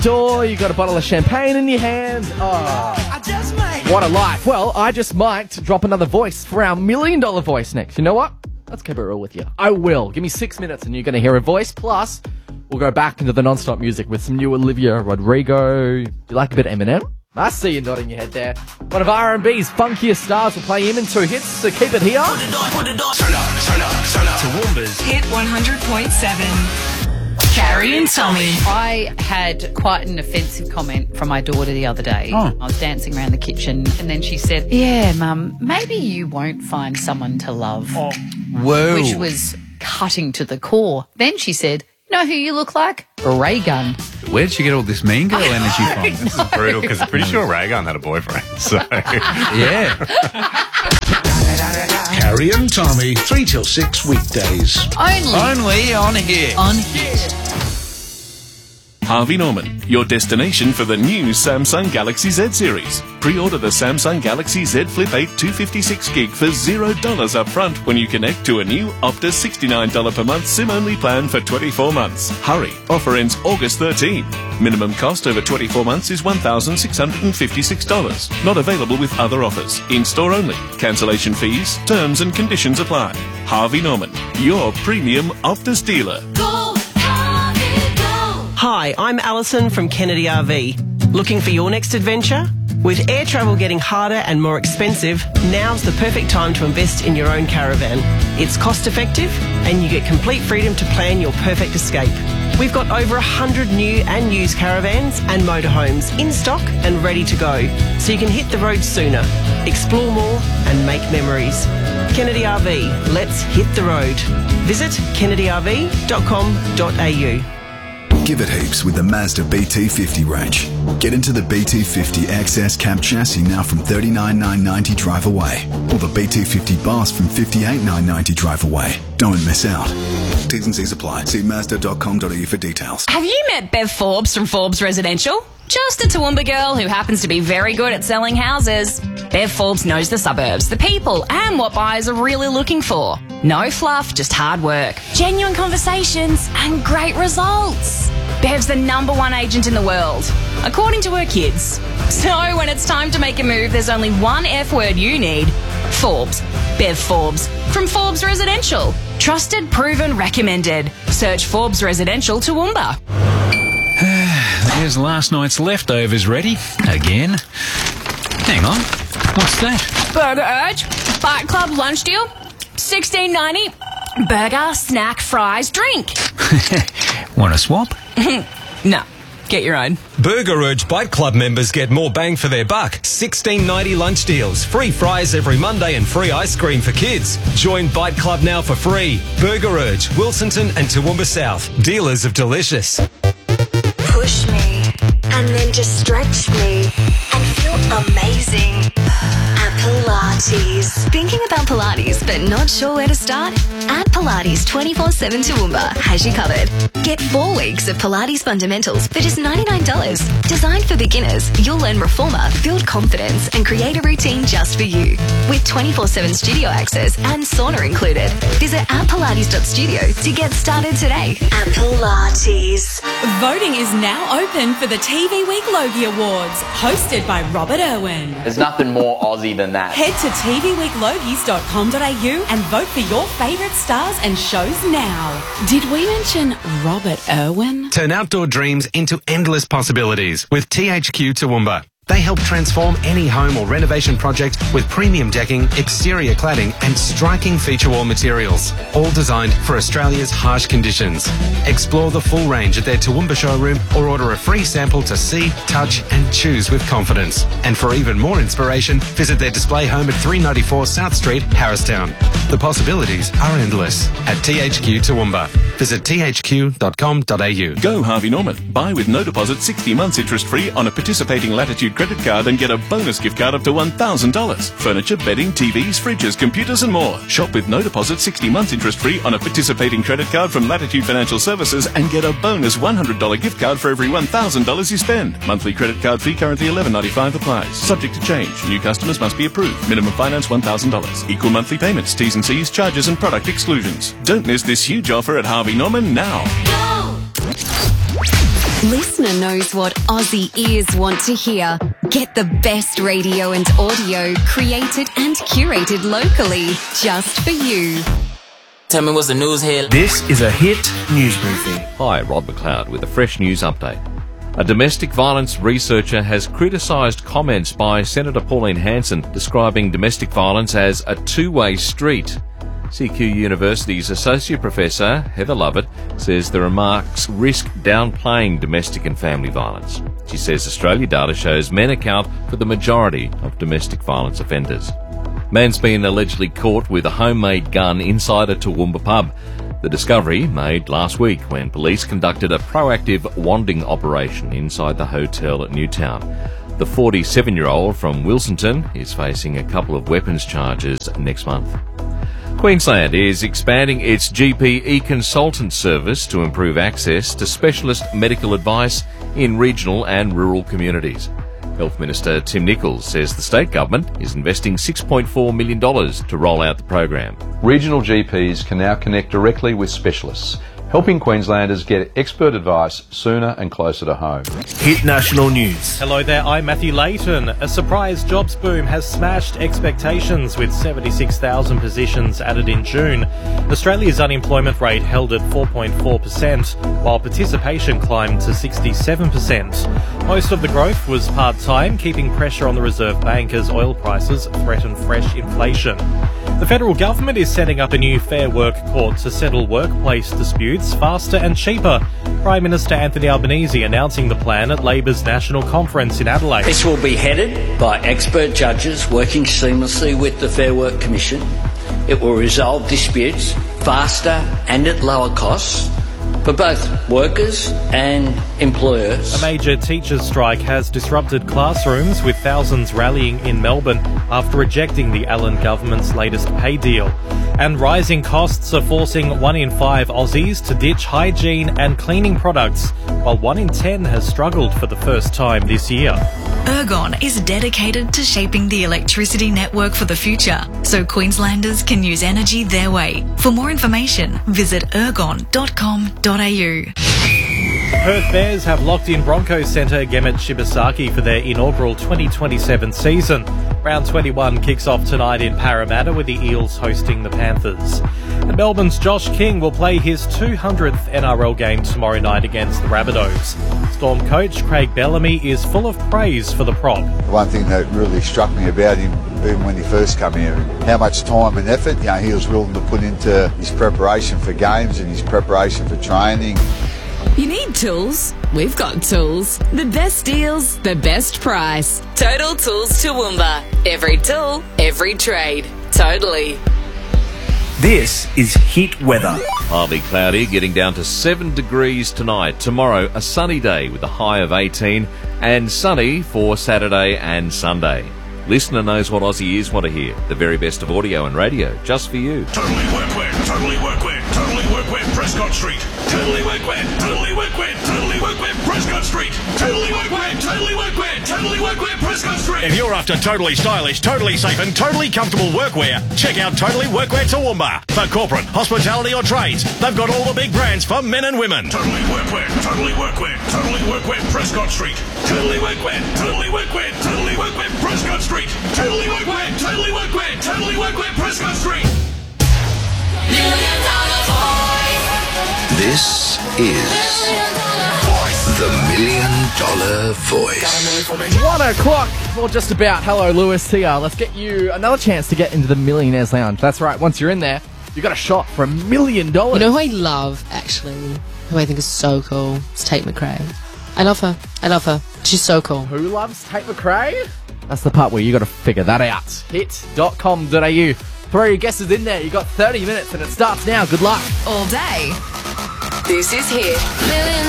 door, you got a bottle of champagne in your hand. Oh, what a life. Well, I just might drop another voice for our $1 million voice next. You know what? Let's keep it real with you. I will. Give me 6 minutes and you're going to hear a voice. Plus, we'll go back into the non-stop music with some new Olivia Rodrigo. Do you like a bit of Eminem? I see you nodding your head there. One of R&B's funkiest stars will play him in 2 hits, so keep it here. Put it on. Turn up. Toowoomba's Hit 100.7. Carrie and Tommy. I had quite an offensive comment from my daughter the other day. I was dancing around the kitchen and then she said, "Yeah, Mum, maybe you won't find someone to love." Whoa. Which was cutting to the core. Then she said, "Know who you look like? Ray Gun." Where did she get all this mean girl energy from? This is brutal because I'm pretty sure Raygun had a boyfriend. So Yeah. Carrie and Tommy, 3 till 6 weekdays. Only on here. On Hit. Harvey Norman, your destination for the new Samsung Galaxy Z series. Pre-order the Samsung Galaxy Z Flip 8 256GB for $0 up front when you connect to a new Optus $69 per month SIM-only plan for 24 months. Hurry, offer ends August 13. Minimum cost over 24 months is $1,656. Not available with other offers. In-store only. Cancellation fees, terms and conditions apply. Harvey Norman, your premium Optus dealer. Hi, I'm Alison from Kennedy RV. Looking for your next adventure? With air travel getting harder and more expensive, now's the perfect time to invest in your own caravan. It's cost effective and you get complete freedom to plan your perfect escape. We've got over 100 new and used caravans and motorhomes in stock and ready to go, so you can hit the road sooner, explore more and make memories. Kennedy RV, let's hit the road. Visit kennedyrv.com.au. Give it heaps with the Mazda BT50 range. Get into the BT50 XS cab chassis now from $39,990 drive away, or the BT50 Boss from $58,990 drive away. Don't miss out. T's and C's apply. See Mazda.com.au for details. Have you met Bev Forbes from Forbes Residential? Just a Toowoomba girl who happens to be very good at selling houses. Bev Forbes knows the suburbs, the people, and what buyers are really looking for. No fluff, just hard work, genuine conversations, and great results. Bev's the #1 agent in the world, according to her kids. So when it's time to make a move, there's only one F word you need. Forbes. Bev Forbes. From Forbes Residential. Trusted, proven, recommended. Search Forbes Residential Toowoomba. There's last night's leftovers ready. Again. Hang on. What's that? Burger Urge. Bite Club lunch deal. $16.90. Burger, snack, fries, drink. Want a swap? No. Get your own. Burger Urge Bite Club members get more bang for their buck. $16.90 lunch deals, free fries every Monday and free ice cream for kids. Join Bite Club now for free. Burger Urge, Wilsonton and Toowoomba South. Dealers of delicious. Push me and then just stretch me and feel amazing. At Pilates. Thinking about Pilates but not sure where to start? At Pilates 24/7 Toowoomba has you covered. Get 4 weeks of Pilates fundamentals for just $99. Designed for beginners, you'll learn reformer, build confidence and create a routine just for you. With 24/7 studio access and sauna included. Visit @pilates.studio to get started today. At Pilates. Voting is now open for the TV Week Logie Awards, hosted by Robert Irwin. There's nothing more Aussie than that. Head to tvweeklogies.com.au and vote for your favourite stars and shows now. Did we mention Robert Irwin? Turn outdoor dreams into endless possibilities with THQ Toowoomba. They help transform any home or renovation project with premium decking, exterior cladding and striking feature wall materials, all designed for Australia's harsh conditions. Explore the full range at their Toowoomba showroom or order a free sample to see, touch and choose with confidence. And for even more inspiration, visit their display home at 394 South Street, Harristown. The possibilities are endless at THQ Toowoomba. Visit thq.com.au. Go Harvey Norman. Buy with no deposit 60 months interest free on a participating Latitude credit card and get a bonus gift card up to $1,000. Furniture, bedding, TVs, fridges, computers and more. Shop with no deposit 60 months interest free on a participating credit card from Latitude Financial Services and get a bonus $100 gift card for every $1,000 you spend. Monthly credit card fee currently $11.95 applies. Subject to change. New customers must be approved. Minimum finance $1,000. Equal monthly payments. T's and C's, charges and product exclusions. Don't miss this huge offer at Harvey Norman now. Go! Listener knows what Aussie ears want to hear. Get the best radio and audio created and curated locally just for you. Tell me what's the news here. This is a Hit News Briefing. Hi, Rod McLeod with a fresh news update. A domestic violence researcher has criticised comments by Senator Pauline Hanson describing domestic violence as a two-way street. CQ University's Associate Professor, Heather Lovett, says the remarks risk downplaying domestic and family violence. She says Australia data shows men account for the majority of domestic violence offenders. Man's been allegedly caught with a homemade gun inside a Toowoomba pub. The discovery made last week when police conducted a proactive wanding operation inside the hotel at Newtown. The 47-year-old from Wilsonton is facing a couple of weapons charges next month. Queensland is expanding its GP e-consultant service to improve access to specialist medical advice in regional and rural communities. Health Minister Tim Nicholls says the state government is investing $6.4 million to roll out the program. Regional GPs can now connect directly with specialists, helping Queenslanders get expert advice sooner and closer to home. Hit National News. Hello there, I'm Matthew Layton. A surprise jobs boom has smashed expectations with 76,000 positions added in June. Australia's unemployment rate held at 4.4%, while participation climbed to 67%. Most of the growth was part-time, keeping pressure on the Reserve Bank as oil prices threaten fresh inflation. The federal government is setting up a new Fair Work Court to settle workplace disputes faster and cheaper. Prime Minister Anthony Albanese announcing the plan at Labor's National Conference in Adelaide. This will be headed by expert judges working seamlessly with the Fair Work Commission. It will resolve disputes faster and at lower costs for both workers and employers. A major teachers' strike has disrupted classrooms, with thousands rallying in Melbourne after rejecting the Allen government's latest pay deal. And rising costs are forcing 1 in 5 Aussies to ditch hygiene and cleaning products, while 1 in 10 has struggled for the first time this year. Ergon is dedicated to shaping the electricity network for the future, so Queenslanders can use energy their way. For more information, visit ergon.com.au. Perth Bears have locked in Broncos centre Gemmet Shibasaki for their inaugural 2027 season. Round 21 kicks off tonight in Parramatta with the Eels hosting the Panthers. And Melbourne's Josh King will play his 200th NRL game tomorrow night against the Rabbitohs. Storm coach Craig Bellamy is full of praise for the prop. One thing that really struck me about him, even when he first came here, how much time and effort he was willing to put into his preparation for games and his preparation for training. You need tools? We've got tools. The best deals, the best price. Total Tools Toowoomba. Every tool, every trade. Totally. This is Hit Weather. Partly cloudy, getting down to 7 degrees tonight. Tomorrow, a sunny day with a high of 18, and sunny for Saturday and Sunday. Listener knows what Aussie ears want to hear. The very best of audio and radio, just for you. Totally workwear, totally workwear, totally workwear, Prescott Street. Totally workwear, totally workwear, totally workwear, Prescott Street. Totally workwear, totally workwear, totally workwear, Prescott Street. If you're after totally stylish, totally safe and totally comfortable workwear, check out Totally Workwear Toowoomba. For corporate, hospitality or trades, they've got all the big brands for men and women. Totally workwear, totally workwear, totally workwear, Prescott Street. Totally workwear, totally workwear, totally workwear, Prescott Street. Totally workwear, totally workwear, totally workwear, Prescott Street. This is the $1 Million Voice. 1 o'clock, or just about. Hello, Lewis here. Let's get you another chance to get into the Millionaires Lounge. That's right, once you're in there, you got a shot for $1 million. You know who I love, actually, who I think is so cool? It's Tate McRae. I love her. I love her. She's so cool. Who loves Tate McRae? That's the part where you got to figure that out. Hit.com.au. Throw your guesses in there. You got 30 minutes and it starts now. Good luck. All day. This is Hit.